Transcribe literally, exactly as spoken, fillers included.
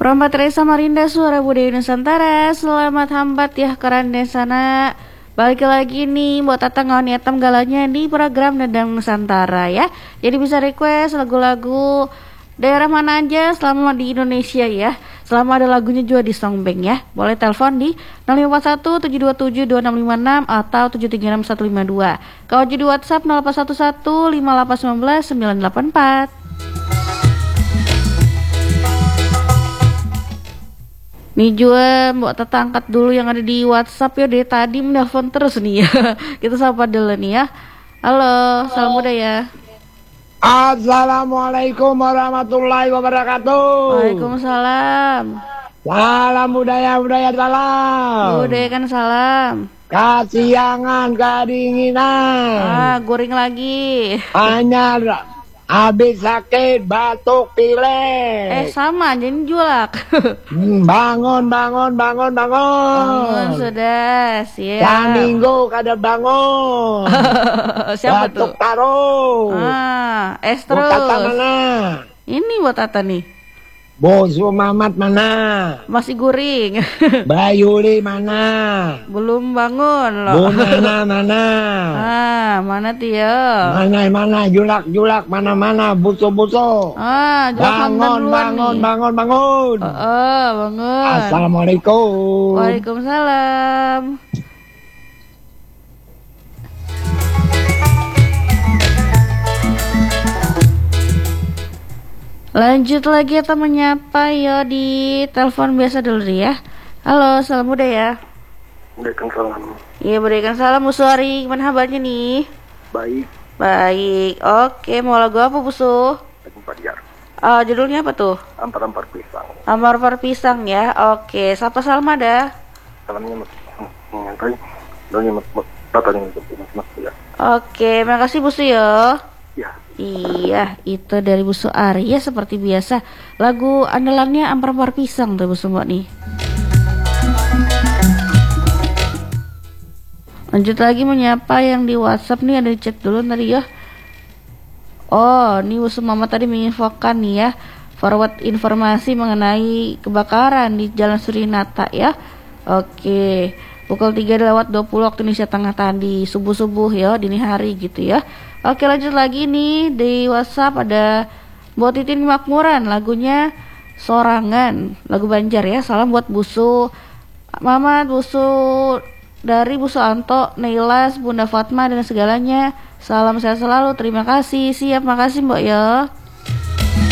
Romba Teresa Marinda Suara Budaya Nusantara. Selamat hambat ya keranda sana. Balik lagi nih buat Tatang ngawan yatam galanya di program Nendang Nusantara ya. Jadi bisa request lagu-lagu daerah mana aja selama di Indonesia ya. Selama ada lagunya juga di Songbank ya. Boleh telepon di nol lima empat satu tujuh dua tujuh dua enam lima enam atau tujuh tiga enam satu lima dua. Kalau di WhatsApp nol delapan satu satu lima delapan satu sembilan sembilan delapan empat. Nih juga Mbak Tata angkat dulu yang ada di WhatsApp ya, dari tadi menelpon terus nih ya. Kita sapa dulu nih ya. Halo, salam budaya. Assalamualaikum warahmatullahi wabarakatuh. Waalaikumsalam. Salam budaya, budaya salam. Budaya kan salam. Kasiangan, kedinginan. Ah, guring lagi. Hanya habis sakit, batuk, pilek. Eh sama, jadi julak. Hmm, bangun, bangun, bangun, bangun. Bangun sudah, siap. Saminggu kada bangun. Siapa batuk tuh? taruh. Ah, es Buat Tata terus. mana? Ini buat Tata nih. Bosu Mamat mana? Masih guring. Bayuli mana? Belum bangun loh. Bu Nana mana? Ah, mana Tio? Mana mana julak julak mana mana buso buso. Ah, jangan Bangun duluan bangun nih. bangun bangun. Oh, oh, bangun. Assalamualaikum. Waalaikumsalam. Lanjut lagi atau menyapa ya di telepon biasa dulu ya. Halo, salam budaya. Waalaikumsalam. Iya, berikan salam Bu Suari. Gimana kabarnya nih? Baik. Baik. Oke, mau lagu apa Bu Su? Empat jar. Ah, judulnya apa tuh? Ampar-ampar pisang. Ampar-ampar pisang ya. Oke, siapa salam ada? Salamnya mas menyantai. Doanya mas mas tatanya mas mas ya. Oke, makasih Bu Su ya. Ya. Iya, itu dari Bu Su Arya seperti biasa. Lagu andalannya Ampar-ampar pisang tuh Bu Su Mbak nih. Lanjut lagi menyapa yang di WhatsApp nih, ada di chat dulu tadi ya. Oh, ini Bu Su Mama tadi menginfokan nih ya, forward informasi mengenai kebakaran di Jalan Surinata ya. Oke, pukul tiga lewat dua puluh waktu Indonesia Tengah tadi, subuh-subuh ya, dini hari gitu ya. Oke, lanjut lagi nih di WhatsApp ada buat Titin Makmuran, lagunya Sorangan, lagu Banjar ya. Salam buat Busu Mama, Busu dari Busu Anto, Nailas, Bunda Fatma dan segalanya. Salam sehat selalu, terima kasih. Siap, makasih Mbak ya.